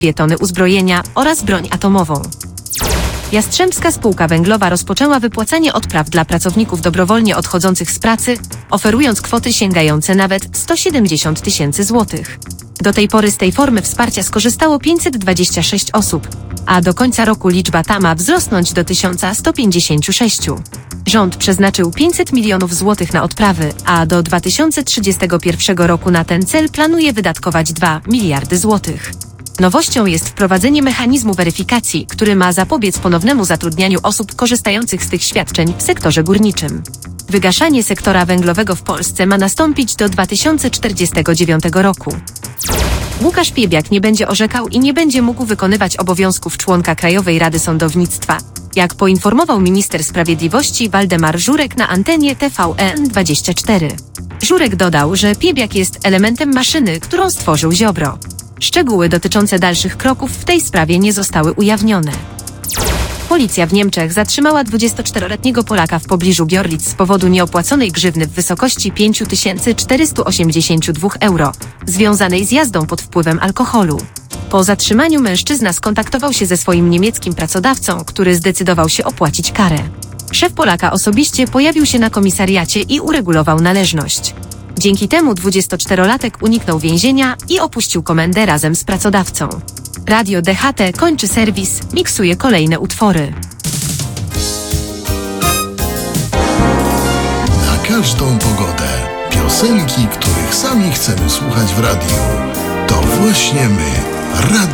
tony uzbrojenia oraz broń atomową. Jastrzębska Spółka Węglowa rozpoczęła wypłacanie odpraw dla pracowników dobrowolnie odchodzących z pracy, oferując kwoty sięgające nawet 170 000 złotych. Do tej pory z tej formy wsparcia skorzystało 526 osób, a do końca roku liczba ta ma wzrosnąć do 1156. Rząd przeznaczył 500 milionów złotych na odprawy, a do 2031 roku na ten cel planuje wydatkować 2 miliardy złotych. Nowością jest wprowadzenie mechanizmu weryfikacji, który ma zapobiec ponownemu zatrudnianiu osób korzystających z tych świadczeń w sektorze górniczym. Wygaszanie sektora węglowego w Polsce ma nastąpić do 2049 roku. Łukasz Piebiak nie będzie orzekał i nie będzie mógł wykonywać obowiązków członka Krajowej Rady Sądownictwa, jak poinformował minister sprawiedliwości Waldemar Żurek na antenie TVN24. Żurek dodał, że Piebiak jest elementem maszyny, którą stworzył Ziobro. Szczegóły dotyczące dalszych kroków w tej sprawie nie zostały ujawnione. Policja w Niemczech zatrzymała 24-letniego Polaka w pobliżu Görlitz z powodu nieopłaconej grzywny w wysokości 5482 euro, związanej z jazdą pod wpływem alkoholu. Po zatrzymaniu mężczyzna skontaktował się ze swoim niemieckim pracodawcą, który zdecydował się opłacić karę. Szef Polaka osobiście pojawił się na komisariacie i uregulował należność. Dzięki temu 24-latek uniknął więzienia i opuścił komendę razem z pracodawcą. Radio DHT kończy serwis, miksuje kolejne utwory. Na każdą pogodę. Piosenki, których sami chcemy słuchać w radiu. To właśnie my. Radio